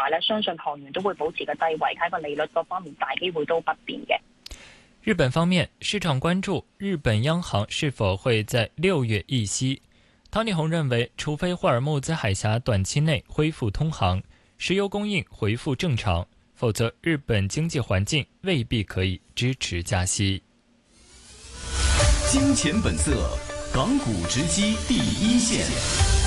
咧，相信韓元都會保持個低位，睇個利率各方面大機會都不變嘅。 日本方面，市場關注日本央行是否會在6月議息。湯立紅認為，除非霍爾木茲海峽短期內恢復通航，石油供應恢復正常，否則日本經濟環境未必可以支持加息。 金錢本色，港股直擊第一線。